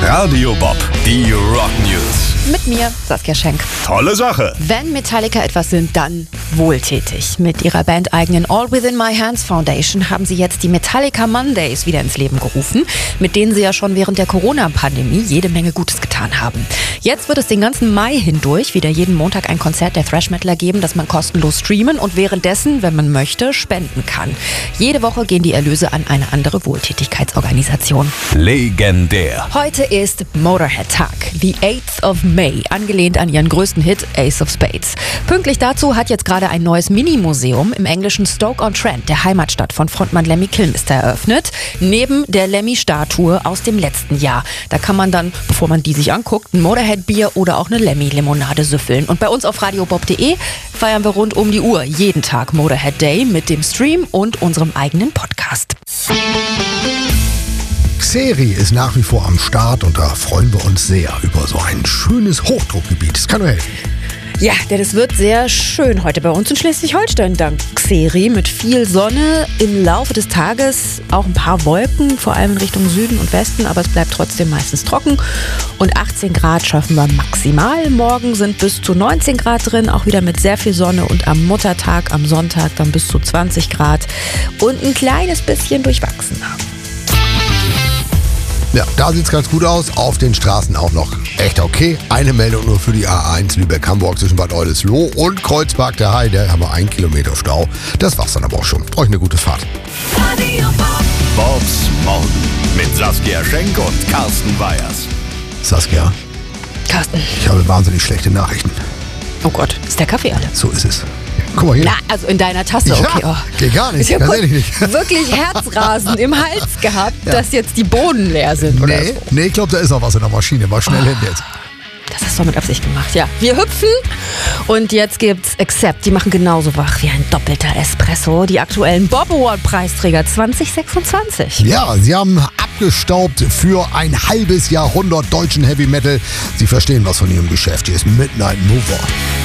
Radio Bob, die Rock News. Mit mir, Saskia Schenk. Tolle Sache. Wenn Metallica etwas sind, dann wohltätig. Mit ihrer bandeigenen All Within My Hands Foundation haben sie jetzt die Metallica Mondays wieder ins Leben gerufen, mit denen sie ja schon während der Corona-Pandemie jede Menge Gutes getan haben. Jetzt wird es den ganzen Mai hindurch wieder jeden Montag ein Konzert der Thrash-Metaler geben, das man kostenlos streamen und währenddessen, wenn man möchte, spenden kann. Jede Woche gehen die Erlöse an eine andere Wohltätigkeitsorganisation. Legendär. Heute ist Motorhead-Tag, the 8th of May, angelehnt an ihren größten Hit Ace of Spades. Pünktlich dazu hat jetzt gerade ein neues Mini-Museum im englischen Stoke-on-Trent, der Heimatstadt von Frontmann Lemmy Kilmister, eröffnet, neben der Lemmy-Statue aus dem letzten Jahr. Da kann man dann, bevor man die sich anguckt, ein Motorhead-Bier oder auch eine Lemmy-Limonade süffeln. Und bei uns auf radiobob.de feiern wir rund um die Uhr jeden Tag Motorhead Day mit dem Stream und unserem eigenen Podcast. Xeri ist nach wie vor am Start und da freuen wir uns sehr über so ein schönes Hochdruckgebiet. Das kann nur helfen. Ja, denn es wird sehr schön heute bei uns in Schleswig-Holstein dank Xeri mit viel Sonne. Im Laufe des Tages auch ein paar Wolken, vor allem in Richtung Süden und Westen, aber es bleibt trotzdem meistens trocken. Und 18 Grad schaffen wir maximal. Morgen sind bis zu 19 Grad drin, auch wieder mit sehr viel Sonne und am Muttertag, am Sonntag dann bis zu 20 Grad und ein kleines bisschen durchwachsen. Ja, da sieht es ganz gut aus. Auf den Straßen auch noch echt okay. Eine Meldung nur für die A1 Lübeck-Hamburg zwischen Bad Oldesloe und Kreuzberg der Heide. Haben wir 1 Kilometer Stau. Das war's dann aber auch schon. Euch eine gute Fahrt. Bobs Morgen mit Saskia Schenk und Carsten Weyers. Saskia, Carsten. ich habe wahnsinnig schlechte Nachrichten. Oh Gott, ist der Kaffee alle? So ist es. Guck mal hier. Na, also in deiner Tasse, okay. Ja, geht gar nicht. Ich habe Ganz ehrlich nicht. wirklich Herzrasen im Hals gehabt, dass jetzt die Bohnen leer sind oder so. Nee, ich glaube, da ist noch was in der Maschine. Mal schnell hin jetzt. Das hast du mit Absicht gemacht, ja. Wir hüpfen und jetzt gibt's Accept. Die machen genauso wach wie ein doppelter Espresso. Die aktuellen Bob Award Preisträger 2026. Ja, sie haben abgestaubt für ein halbes Jahrhundert deutschen Heavy Metal. Sie verstehen was von ihrem Geschäft. Hier ist Midnight Mover.